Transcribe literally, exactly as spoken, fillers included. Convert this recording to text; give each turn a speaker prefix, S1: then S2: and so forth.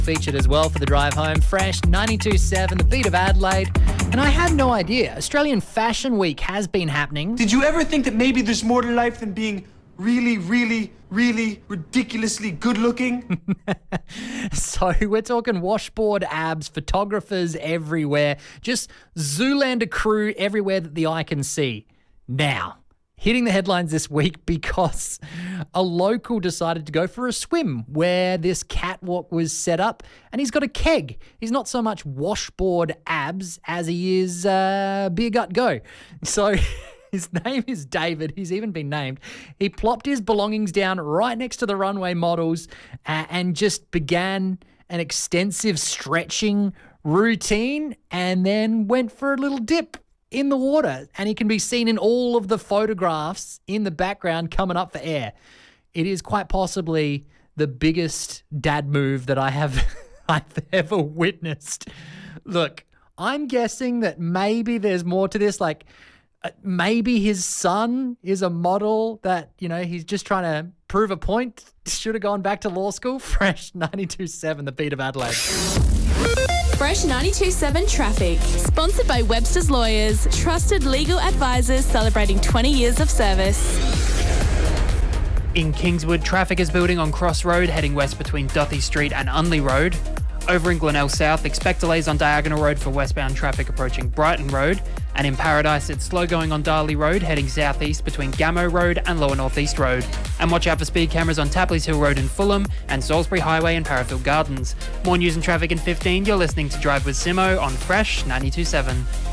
S1: Featured as well for the drive home. Fresh ninety-two point seven, the beat of Adelaide. And I had no idea. Australian Fashion Week has been happening.
S2: Did you ever think that maybe there's more to life than being really, really, really ridiculously good looking?
S1: So we're talking washboard abs, photographers everywhere, just Zoolander crew everywhere that the eye can see. Now, hitting the headlines this week because a local decided to go for a swim where this catwalk was set up, and he's got a keg. He's not so much washboard abs as he is uh, beer gut go. So his name is David. He's even been named. He plopped his belongings down right next to the runway models uh, and just began an extensive stretching routine and then went for a little dip in the water, and he can be seen in all of the photographs in the background coming up for air. It is quite possibly the biggest dad move that I have I've ever witnessed. Look, I'm guessing that maybe there's more to this, like uh, maybe his son is a model that, you know, he's just trying to prove a point. Should have gone back to law school. Fresh ninety-two point seven, the beat of Adelaide.
S3: Fresh ninety-two point seven Traffic. Sponsored by Webster's Lawyers. Trusted legal advisors celebrating twenty years of service.
S4: In Kingswood, traffic is building on Cross Road heading west between Duthie Street and Unley Road. Over in Glenelg South, expect delays on Diagonal Road for westbound traffic approaching Brighton Road. And in Paradise, it's slow going on Darley Road heading southeast between Gamo Road and Lower North East Road. And watch out for speed cameras on Tapley's Hill Road in Fulham and Salisbury Highway in Parafield Gardens. More news and traffic in fifteen. You're listening to Drive with Simo on Fresh ninety-two point seven.